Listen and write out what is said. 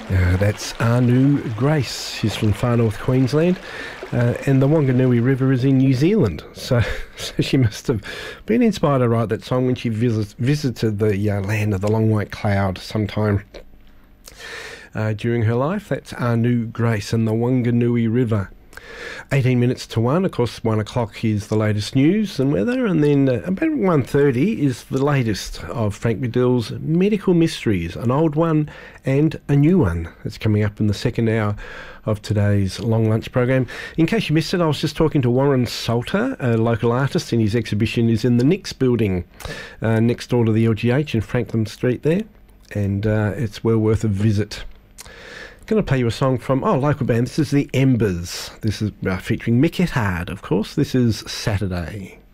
That's Anu Grace. She's from far north Queensland, and the Wanganui River is in New Zealand. So she must have been inspired to write that song when she visited the land of the long white cloud sometime during her life. That's Anu Grace and the Wanganui River. 18 minutes to 1, of course, 1 o'clock is the latest news and weather, and then about 1:30 is the latest of Frank Bedill's Medical Mysteries, an old one and a new one. It's coming up in the second hour of today's Long Lunch program. In case you missed it, I was just talking to Warren Salter, a local artist, and his exhibition is in the Nix building next door to the LGH in Franklin Street there, and it's well worth a visit. Going to play you a song from local band. This is the Embers. This is featuring Mick Ethard, of course. This is Saturday.